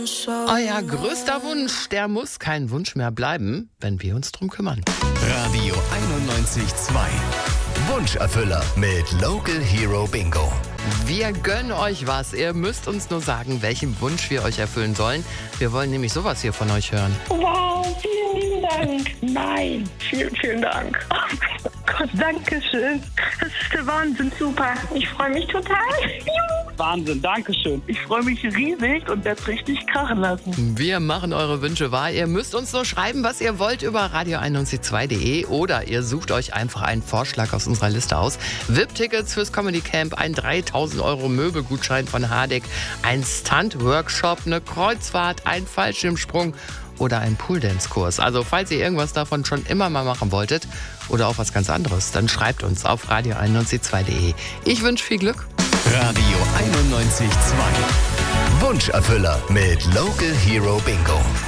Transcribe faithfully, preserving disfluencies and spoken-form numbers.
Euer größter Wunsch, der muss kein Wunsch mehr bleiben, wenn wir uns drum kümmern. Radio einundneunzig Komma zwei. Wunscherfüller mit Local Hero Bingo. Wir gönnen euch was. Ihr müsst uns nur sagen, welchen Wunsch wir euch erfüllen sollen. Wir wollen nämlich sowas hier von euch hören. Wow, vielen lieben Dank. Nein, vielen, vielen Dank. Oh Gott, danke schön. Das ist der Wahnsinn, super. Ich freue mich total. Wahnsinn, danke schön. Ich freue mich riesig und werde es richtig krachen lassen. Wir machen eure Wünsche wahr. Ihr müsst uns nur schreiben, was ihr wollt über radio einundneunzig Komma zwei punkt de oder ihr sucht euch einfach einen Vorschlag aus unserer Liste aus. V I P-Tickets fürs Comedy Camp, ein dreitausend Euro Möbelgutschein von Hardegg, ein Stunt-Workshop, eine Kreuzfahrt, ein Fallschirmsprung oder ein Pooldance-Kurs. Also falls ihr irgendwas davon schon immer mal machen wolltet oder auch was ganz anderes, dann schreibt uns auf radio einundneunzig Komma zwei punkt de. Ich wünsche viel Glück. Radio einundneunzig Komma zwei. Wunscherfüller mit Local Hero Bingo.